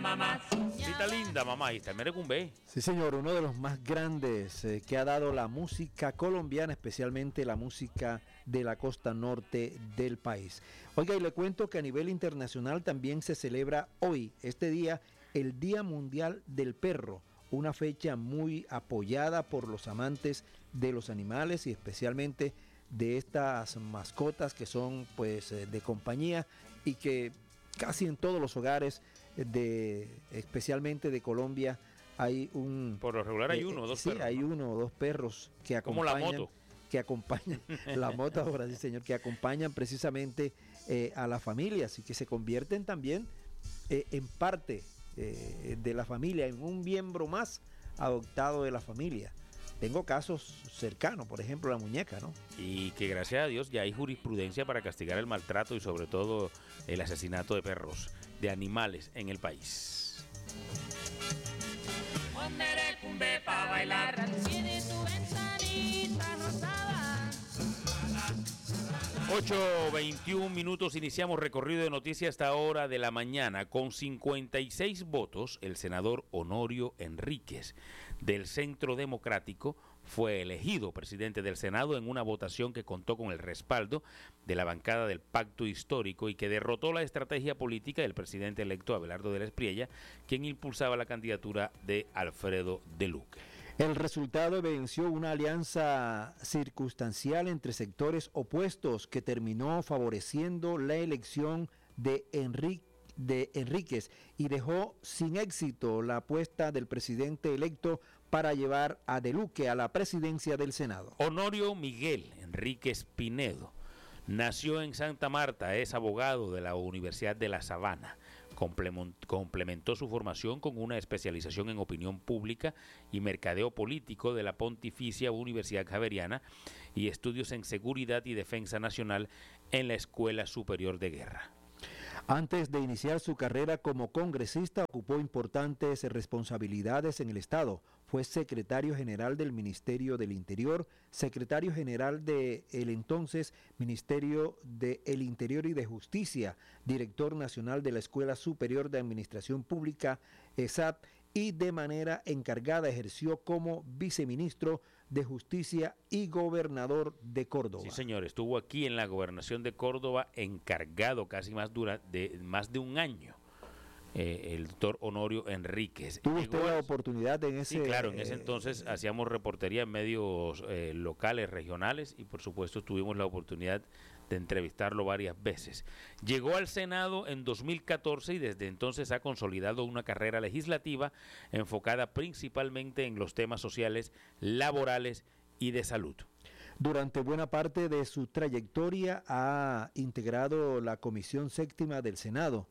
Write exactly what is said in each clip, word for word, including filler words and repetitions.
Mamacita linda, mamá, ahí está el merecumbe. Sí, señor, uno de los más grandes eh, que ha dado la música colombiana, especialmente la música de la costa norte del país. Oiga, y le cuento que a nivel internacional también se celebra hoy, este día, el Día Mundial del Perro, una fecha muy apoyada por los amantes de los animales y especialmente de estas mascotas que son pues de compañía y que casi en todos los hogares de especialmente de Colombia hay un por lo regular hay eh, uno o dos sí, perros, hay ¿no? uno o dos perros que como acompañan la moto que acompañan la moto ahora sí señor que acompañan precisamente eh, a la familia, así que se convierten también eh, en parte eh, de la familia, en un miembro más adoptado de la familia. Tengo casos cercanos, por ejemplo, la muñeca, ¿no? Y que gracias a Dios ya hay jurisprudencia para castigar el maltrato y sobre todo el asesinato de perros, de animales en el país. ocho veintiún minutos, iniciamos recorrido de noticias hasta esta hora de la mañana. Con cincuenta y seis votos, el senador Honorio Enríquez del Centro Democrático fue elegido presidente del Senado en una votación que contó con el respaldo de la bancada del Pacto Histórico y que derrotó la estrategia política del presidente electo Abelardo de la Espriella, quien impulsaba la candidatura de Alfredo de Luque. El resultado evidenció una alianza circunstancial entre sectores opuestos que terminó favoreciendo la elección de Enrique de Enríquez y dejó sin éxito la apuesta del presidente electo para llevar a De Luque a la presidencia del Senado. Honorio Miguel Enríquez Pinedo nació en Santa Marta, es abogado de la Universidad de La Sabana. Complementó su formación con una especialización en opinión pública y mercadeo político de la Pontificia Universidad Javeriana y estudios en seguridad y defensa nacional en la Escuela Superior de Guerra. Antes de iniciar su carrera como congresista, ocupó importantes responsabilidades en el Estado. Fue secretario general del Ministerio del Interior, secretario general del entonces Ministerio del Interior y de Justicia, director nacional de la Escuela Superior de Administración Pública, E S A P, y de manera encargada ejerció como viceministro de Justicia y gobernador de Córdoba. Sí, señor, estuvo aquí en la gobernación de Córdoba encargado casi más, dura, de, más de un año. Eh, el doctor Honorio Enríquez. ¿Tuvo usted Llegó, la oportunidad en ese...? Sí, claro, en ese entonces eh, hacíamos reportería en medios eh, locales, regionales, y por supuesto tuvimos la oportunidad de entrevistarlo varias veces. Llegó al Senado en dos mil catorce y desde entonces ha consolidado una carrera legislativa enfocada principalmente en los temas sociales, laborales y de salud. Durante buena parte de su trayectoria ha integrado la Comisión Séptima del Senado,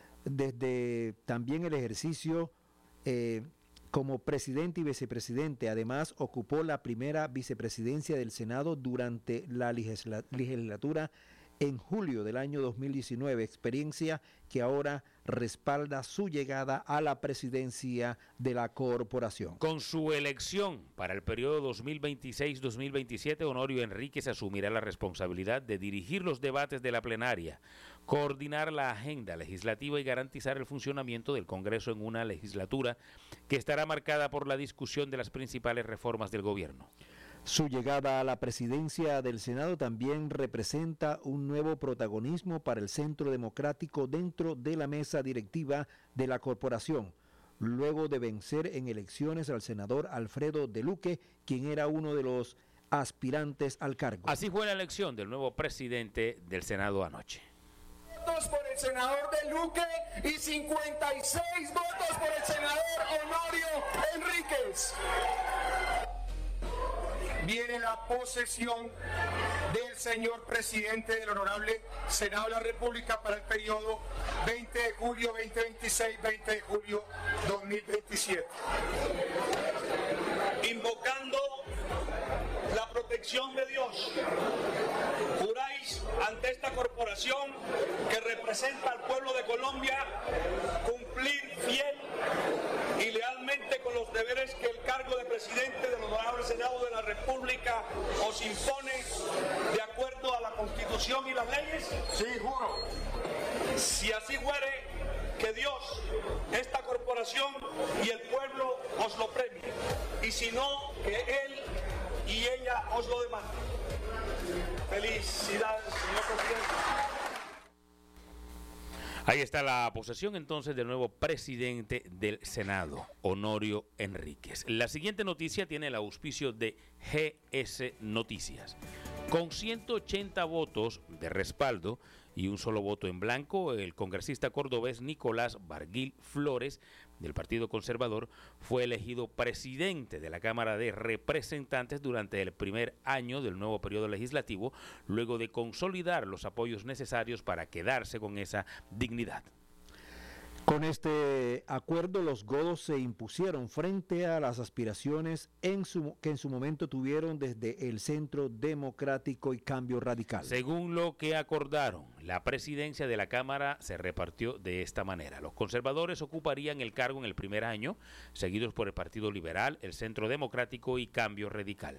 desde también el ejercicio eh, como presidente y vicepresidente. Además, ocupó la primera vicepresidencia del Senado durante la legisla- legislatura en julio del año dos mil diecinueve, experiencia que ahora respalda su llegada a la presidencia de la corporación. Con su elección para el periodo dos mil veintiséis dos mil veintisiete, Honorio Enríquez asumirá la responsabilidad de dirigir los debates de la plenaria, coordinar la agenda legislativa y garantizar el funcionamiento del Congreso en una legislatura que estará marcada por la discusión de las principales reformas del gobierno. Su llegada a la presidencia del Senado también representa un nuevo protagonismo para el Centro Democrático dentro de la mesa directiva de la corporación, luego de vencer en elecciones al senador Alfredo de Luque, quien era uno de los aspirantes al cargo. Así fue la elección del nuevo presidente del Senado anoche. Votos por el senador de Luque y cincuenta y seis votos por el senador Honorio Enríquez. Viene la posesión del señor presidente del Honorable Senado de la República para el periodo veinte de julio dos mil veintiséis, veinte de julio dos mil veintisiete. Invocando la protección de Dios, juráis ante esta corporación que representa al pueblo de Colombia cumplir fiel y lealmente con los deberes que el cargo de presidente del Honorable Senado de la República os impone de acuerdo a la Constitución y las leyes. Sí, juro. Si así fuere, que Dios, esta corporación corporación y el pueblo os lo premie. Y si no, que él y ella os lo demanden. Felicidades, señor presidente. Ahí está la posesión entonces del nuevo presidente del Senado, Honorio Enríquez. La siguiente noticia tiene el auspicio de G S Noticias. Con ciento ochenta votos de respaldo y un solo voto en blanco, el congresista cordobés Nicolás Barguil Flores, del Partido Conservador, fue elegido presidente de la Cámara de Representantes durante el primer año del nuevo periodo legislativo, luego de consolidar los apoyos necesarios para quedarse con esa dignidad. Con este acuerdo, los godos se impusieron frente a las aspiraciones en su, que en su momento tuvieron desde el Centro Democrático y Cambio Radical. Según lo que acordaron, la presidencia de la Cámara se repartió de esta manera. Los conservadores ocuparían el cargo en el primer año, seguidos por el Partido Liberal, el Centro Democrático y Cambio Radical.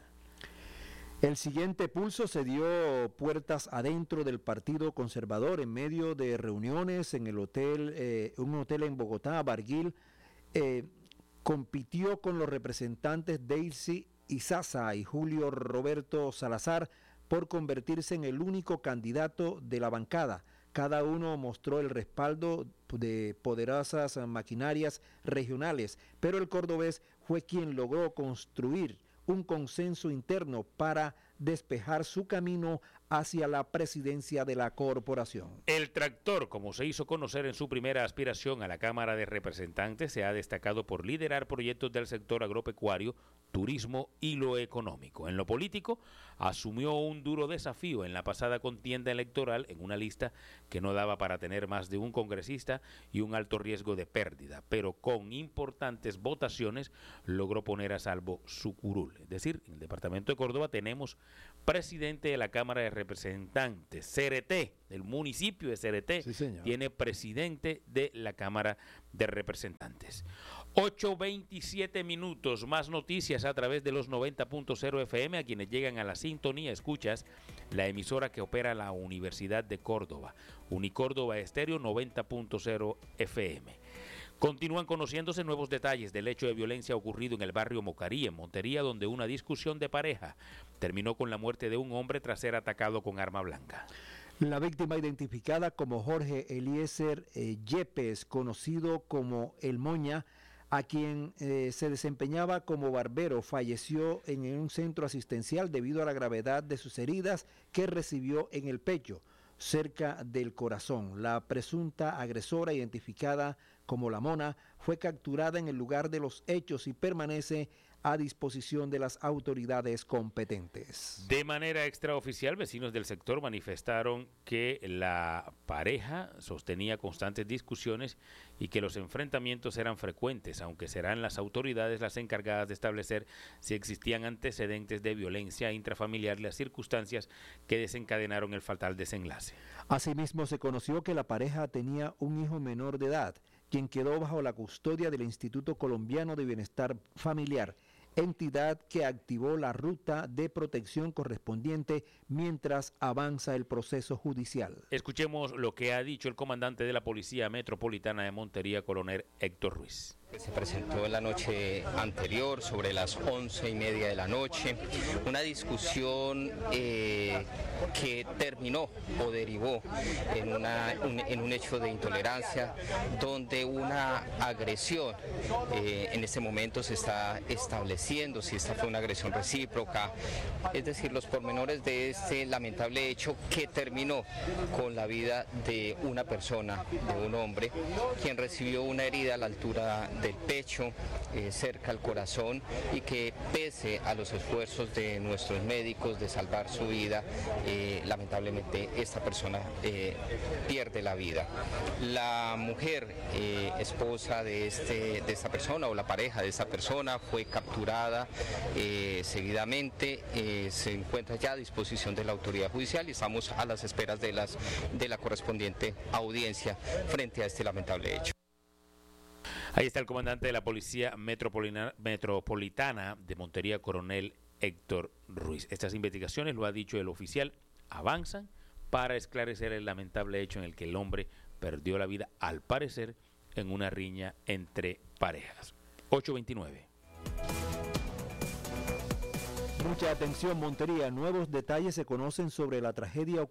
El siguiente pulso se dio puertas adentro del Partido Conservador en medio de reuniones en el hotel, eh, un hotel en Bogotá. Barguil eh, compitió con los representantes Daisy Izaza y Julio Roberto Salazar por convertirse en el único candidato de la bancada. Cada uno mostró el respaldo de poderosas maquinarias regionales, pero el cordobés fue quien logró construir un consenso interno para despejar su camino hacia la presidencia de la corporación. El tractor, como se hizo conocer en su primera aspiración a la Cámara de Representantes, se ha destacado por liderar proyectos del sector agropecuario, turismo y lo económico. En lo político, asumió un duro desafío en la pasada contienda electoral en una lista que no daba para tener más de un congresista y un alto riesgo de pérdida, pero con importantes votaciones logró poner a salvo su curul. Es decir, en el departamento de Córdoba tenemos presidente de la Cámara de Representantes, Cereté, el municipio de Cereté, sí, señor, tiene presidente de la Cámara de Representantes. ocho veintisiete minutos, más noticias a través de los noventa punto cero F M, a quienes llegan a la sintonía, escuchas la emisora que opera la Universidad de Córdoba, Unicórdoba Estéreo noventa punto cero F M. Continúan conociéndose nuevos detalles del hecho de violencia ocurrido en el barrio Mocarí, en Montería, donde una discusión de pareja terminó con la muerte de un hombre tras ser atacado con arma blanca. La víctima, identificada como Jorge Eliezer eh, Yepes, conocido como El Moña, a quien eh, se desempeñaba como barbero, falleció en un centro asistencial debido a la gravedad de sus heridas que recibió en el pecho, cerca del corazón. La presunta agresora, identificada como La Mona, fue capturada en el lugar de los hechos y permanece a disposición de las autoridades competentes. De manera extraoficial, vecinos del sector manifestaron que la pareja sostenía constantes discusiones y que los enfrentamientos eran frecuentes, aunque serán las autoridades las encargadas de establecer si existían antecedentes de violencia intrafamiliar y las circunstancias que desencadenaron el fatal desenlace. Asimismo, se conoció que la pareja tenía un hijo menor de edad, quien quedó bajo la custodia del Instituto Colombiano de Bienestar Familiar, entidad que activó la ruta de protección correspondiente mientras avanza el proceso judicial. Escuchemos lo que ha dicho el comandante de la Policía Metropolitana de Montería, coronel Héctor Ruiz. Se presentó en la noche anterior, sobre las once y media de la noche, una discusión eh, que terminó o derivó en, una, un, en un hecho de intolerancia, donde una agresión eh, en este momento se está estableciendo, si esta fue una agresión recíproca, es decir, los pormenores de este lamentable hecho que terminó con la vida de una persona, de un hombre, quien recibió una herida a la altura del pecho, eh, cerca al corazón, y que pese a los esfuerzos de nuestros médicos de salvar su vida, eh, lamentablemente esta persona eh, pierde la vida. La mujer, eh, esposa de, este, de esta persona, o la pareja de esta persona, fue capturada eh, seguidamente, eh, se encuentra ya a disposición de la autoridad judicial y estamos a las esperas de, las, de la correspondiente audiencia frente a este lamentable hecho. Ahí está el comandante de la Policía Metropolitana, Metropolitana de Montería, coronel Héctor Ruiz. Estas investigaciones, lo ha dicho el oficial, avanzan para esclarecer el lamentable hecho en el que el hombre perdió la vida, al parecer, en una riña entre parejas. ocho veintinueve. Mucha atención, Montería. Nuevos detalles se conocen sobre la tragedia ocurrida